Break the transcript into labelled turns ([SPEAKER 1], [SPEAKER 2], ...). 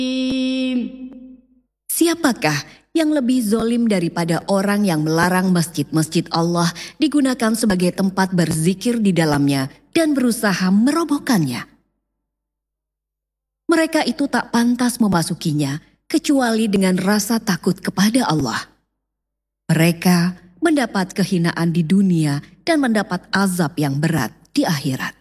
[SPEAKER 1] Siapakah yang lebih zolim daripada orang yang melarang masjid-masjid Allah digunakan sebagai tempat berzikir di dalamnya dan berusaha merobohkannya? Mereka itu tak pantas memasukinya kecuali dengan rasa takut kepada Allah. Mereka mendapat kehinaan di dunia dan mendapat azab yang berat di akhirat.